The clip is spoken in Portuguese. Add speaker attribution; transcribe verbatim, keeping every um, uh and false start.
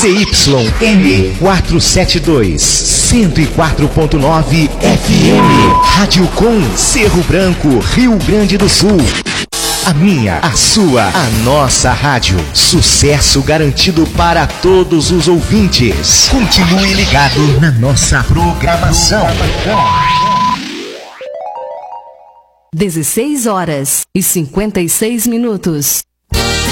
Speaker 1: C Y M quatrocentos e setenta e dois, cento e quatro ponto nove F M. Rádio Com, Cerro Branco, Rio Grande do Sul. A minha, a sua, a nossa rádio. Sucesso garantido para todos os ouvintes. Continue ligado na nossa programação.
Speaker 2: dezesseis horas e cinquenta e seis minutos.